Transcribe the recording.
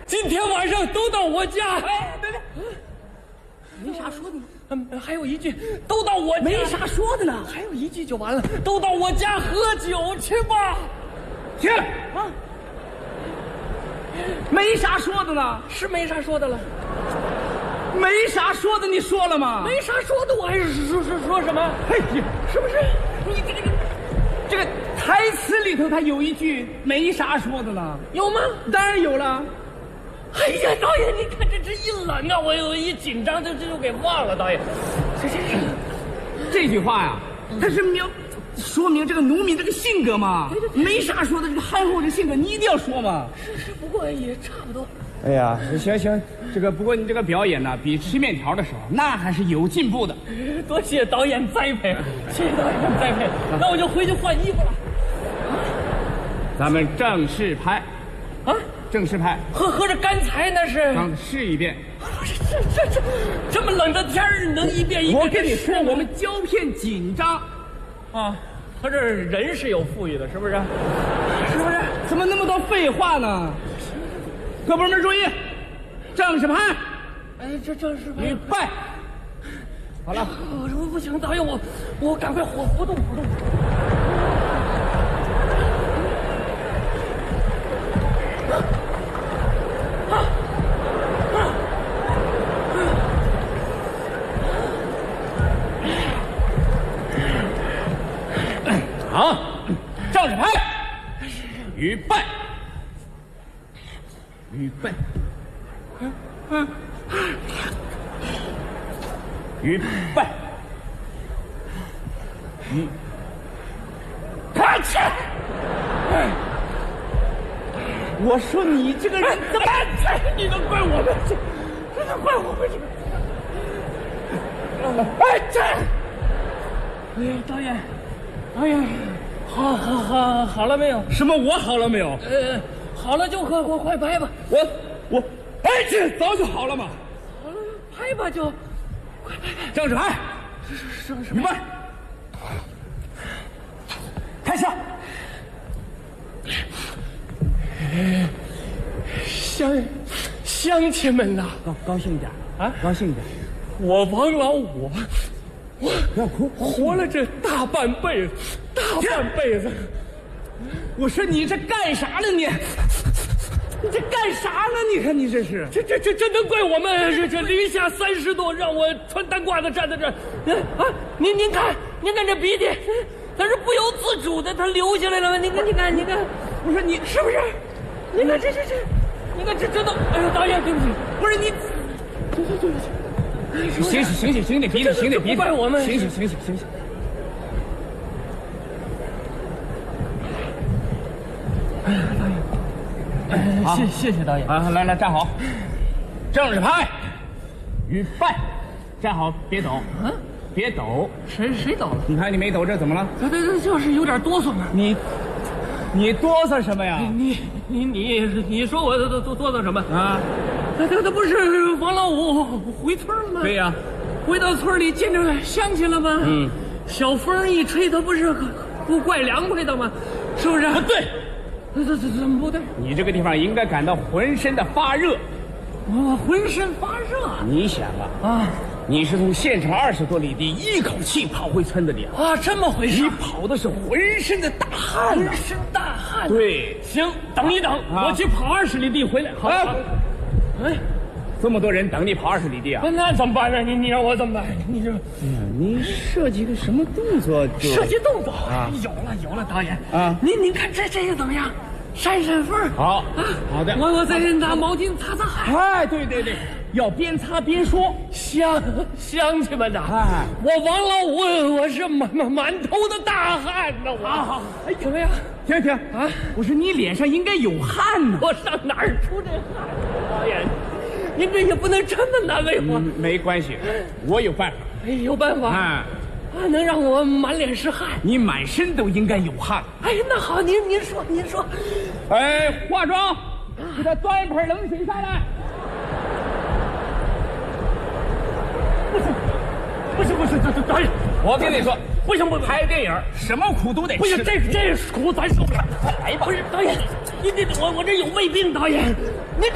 今天晚上都到我家。 哎，别，没啥说的呢。 还有一句，都到我家。 没啥说的呢， 还有一句就完了，都到我家喝酒去吧。 去啊！没啥说的呢， 是没啥说的了。 没啥说的，你说了吗？ 没啥说的，我还是说什么？ 哎呀，是不是？你这个台词里头，它有一句没啥说的呢， 有吗？ 当然有了。 哎呀，导演，你看这一冷啊，我有一紧张，这就给忘了。导演， 这句话呀，它是说明这个农民这个性格嘛。没啥说的，这个憨厚的性格，你一定要说嘛。 是，不过也差不多。 哎呀，行，这个不过你这个表演呢，比吃面条的时候那还是有进步的。 多谢导演栽培，谢谢导演栽培。那我就回去换衣服了。 咱们正式拍， 啊， 正式拍。 合着刚才那是？ 试一遍。 这么冷的天儿，能一遍一遍？ 我跟你说，我们胶片紧张啊。他这人是有富裕的，是不是？ 是不是？怎么那么多废话呢？各部门注意，正式拍。 哎，这正式拍。 预备。好了。 我说不行，导演，我赶快活动。 好，正式拍。预备。预备。预备。开始。我说你这个人怎么？ 你能怪我们？这能怪我们？哎呀，导演，好了没有？ 什么？我好了没有？ 好了就快拍吧。 我，这早就好了嘛。 好了，拍吧就，快拍。 正式拍。预备。开始。 乡亲们呐， 高兴一点啊， 高兴一点。 我王老五，我不要哭， 活了这大半辈子。 我说你这干啥了你？你这干啥了？你看你这是， 这能怪我们？这零下30度，让我穿单褂子站在这儿。您看这鼻涕，它是不由自主的，它流下来了吗？你看， 我说你是不是？你看这，你看这都，哎呦，导演对不起， 不是你，对不起。醒点鼻子，醒点鼻子， 怪我们。 醒。 哎呀，导演，谢谢导演啊！来，站好，正式拍，预备，站好，别抖，别抖。 谁抖了？ 你看你没抖，这怎么了？ 对，就是有点哆嗦嘛。 你哆嗦什么呀？ 你说我哆嗦什么啊？ 他不是王老五回村了吗？ 对呀， 回到村里见着乡亲了吗？小风一吹，他不是不怪凉快的吗？是不是？ 不对， 怎么不对？ 你这个地方应该感到浑身的发热。 我浑身发热。 你想啊，你是从县城20多里地一口气跑回村子里啊？这么回事？ 你跑的是浑身的大汗， 浑身大汗。 对， 行，等一等，我去跑20里地回来。好。 这么多人等你跑20里地啊？ 那怎么办呢？你让我怎么办？你说， 你设计个什么动作？ 设计动作啊？有了，导演啊！ 您看这个怎么样？扇风。 好好的。 我再拿毛巾擦汗。 哎，对，要边擦边说。 乡亲们呐，我王老五我是满头的大汗呐！ 好， 哎，怎么样？ 停啊！我说你脸上应该有汗呢。 我上哪儿出这汗？导演，您这也不能这么难为我。 没关系，我有办法。 哎，有办法能让我满脸是汗？ 你满身都应该有汗。 哎，那好，您说。 哎，化妆，给他端一盆冷水下来。 不是，这导演， 我跟你说， 不行， 拍电影什么苦都得吃。 不行，这苦咱受不了。 来吧， 不是导演，你我这有胃病，导演，您。